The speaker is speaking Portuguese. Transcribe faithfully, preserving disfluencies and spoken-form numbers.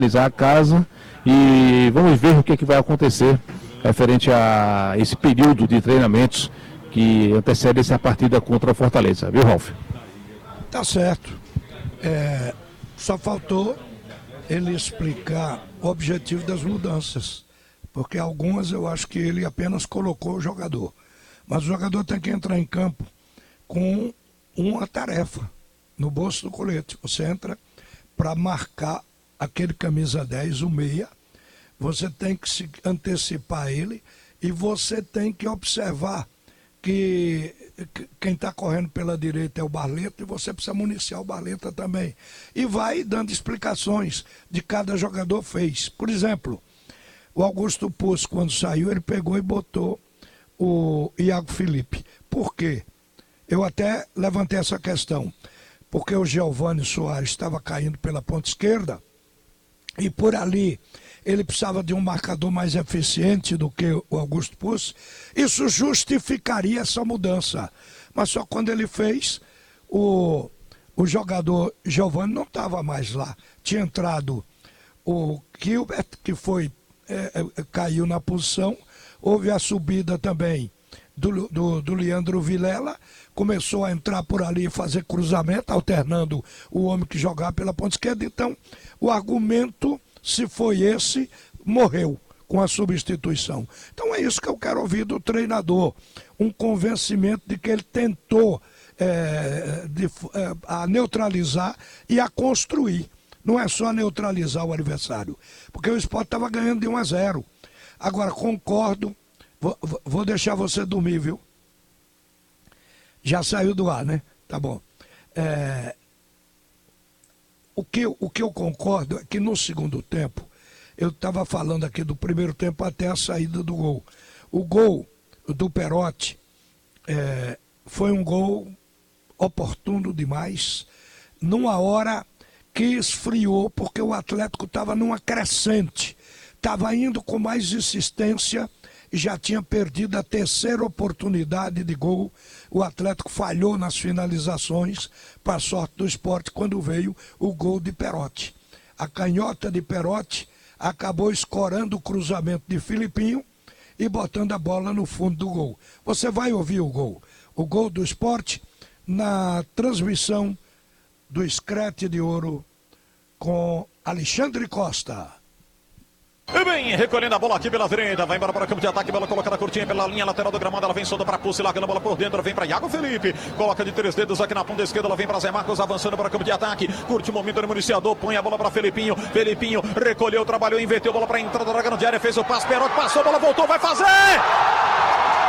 a casa e vamos ver o que, é que vai acontecer referente a esse período de treinamentos que antecede essa partida contra o Fortaleza, viu, Ralf? Tá certo. É, só faltou ele explicar o objetivo das mudanças, porque algumas eu acho que ele apenas colocou o jogador. Mas o jogador tem que entrar em campo com uma tarefa no bolso do colete. Você entra para marcar aquele camisa dez, o meia, você tem que se antecipar a ele e você tem que observar que quem está correndo pela direita é o Barleta e você precisa municiar o Barleta também. E vai dando explicações de cada jogador fez. Por exemplo, o Augusto Poço, quando saiu, ele pegou e botou o Iago Felipe. Por quê? Eu até levantei essa questão. Porque o Giovani Soares estava caindo pela ponta esquerda e por ali ele precisava de um marcador mais eficiente do que o Augusto Poço. Isso justificaria essa mudança. Mas só quando ele fez, o, o jogador Giovani não estava mais lá. Tinha entrado o Gilbert, que foi, é, é, caiu na posição. Houve a subida também do, do, do Leandro Vilela. Começou a entrar por ali e fazer cruzamento, alternando o homem que jogava pela ponta esquerda. Então, o argumento, se foi esse, morreu com a substituição. Então é isso que eu quero ouvir do treinador. Um convencimento de que ele tentou é, de, é, a neutralizar e a construir. Não é só neutralizar o adversário. Porque o Sport estava ganhando de um a zero. Agora, concordo, vou, vou deixar você dormir, viu? Já saiu do ar, né? Tá bom. É, o, que, o que eu concordo é que no segundo tempo, eu estava falando aqui do primeiro tempo até a saída do gol. O gol do Perotti é, foi um gol oportuno demais, numa hora que esfriou, porque o Atlético estava numa crescente, estava indo com mais insistência e já tinha perdido a terceira oportunidade de gol. O Atlético falhou nas finalizações, para a sorte do Sport, quando veio o gol de Perotti. A canhota de Perotti acabou escorando o cruzamento de Filipinho e botando a bola no fundo do gol. Você vai ouvir o gol. O gol do Sport na transmissão do Screte de Ouro com Alexandre Costa. E bem, recolhendo a bola aqui pela direita, vai embora para o campo de ataque, bola colocada curtinha pela linha lateral do gramado, ela vem solta para Pulse, largando a bola por dentro, vem para Iago Felipe, coloca de três dedos aqui na ponta esquerda, ela vem para Zé Marcos, avançando para o campo de ataque, curte o momento do municiador, põe a bola para Felipinho, Felipinho recolheu, trabalhou, inverteu a bola para a entrada da grande área, fez o passe, Perotti passou, a bola voltou, vai fazer!